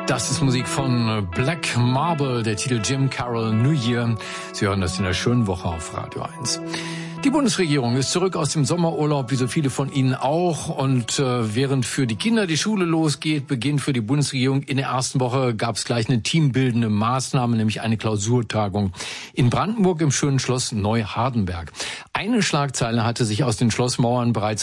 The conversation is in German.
Das ist Musik von Black Marble, der Titel Jim Carroll New Year. Sie hören das in der schönen Woche auf Radio 1. Die Bundesregierung ist zurück aus dem Sommerurlaub, wie so viele von Ihnen auch. Und während für die Kinder die Schule losgeht, beginnt für die Bundesregierung in der ersten Woche, gab es gleich eine teambildende Maßnahme, nämlich eine Klausurtagung in Brandenburg im schönen Schloss Neuhardenberg. Eine Schlagzeile hatte sich aus den Schlossmauern bereits